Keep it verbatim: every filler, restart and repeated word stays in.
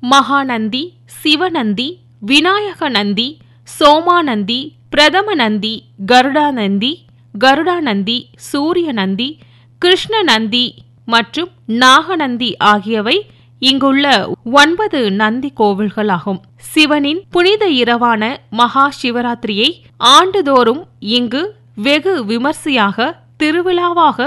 மகாநந்தி, சிவநந்தி, விநாயக நந்தி, சோமாநந்தி, பிரதம நந்தி, கருடாநந்தி, கருடாநந்தி, சூரிய நந்தி, கிருஷ்ண நந்தி மற்றும் நாகநந்தி ஆகியவை இங்குள்ள ஒன்பது நந்தி கோவில்களாகும். சிவனின் புனித இரவான மகா சிவராத்திரியை ஆண்டுதோறும் இங்கு வெகு விமர்சையாக திருவிழாவாக